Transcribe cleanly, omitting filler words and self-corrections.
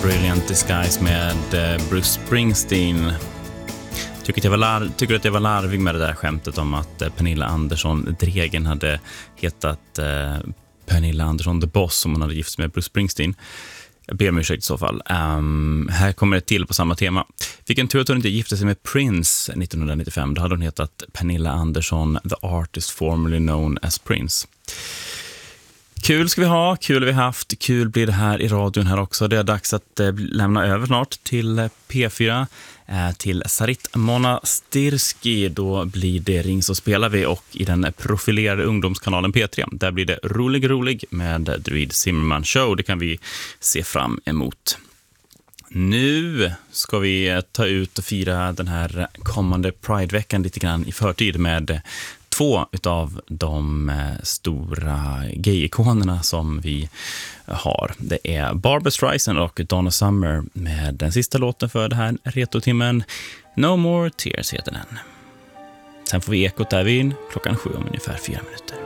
Brilliant Disguise med Bruce Springsteen. Tycker att jag var larvig med det där skämtet om att Pernilla Andersson Dregen hade hetat Pernilla Andersson The Boss om hon hade gift sig med Bruce Springsteen. Jag ber om ursäkt i så fall. Här kommer det till på samma tema. Fick en tur att hon inte gifte sig med Prince 1995. Då hade hon hetat Pernilla Andersson The Artist Formerly Known as Prince. Kul ska vi ha, kul har vi haft, kul blir det här i radion här också. Det är dags att lämna över snart till P4, till Sarit Monastirski. Då blir det Ring så spelar vi, och i den profilerade ungdomskanalen P3, där blir det rolig med Druid Zimmerman Show. Det kan vi se fram emot. Nu ska vi ta ut och fira den här kommande Pride-veckan lite grann i förtid med två utav de stora gay-ikonerna som vi har. Det är Barbra Streisand och Donna Summer med den sista låten för det här retrotimmen. No More Tears heter den. Sen får vi ekot där vid 7:00 om ungefär 4 minuter.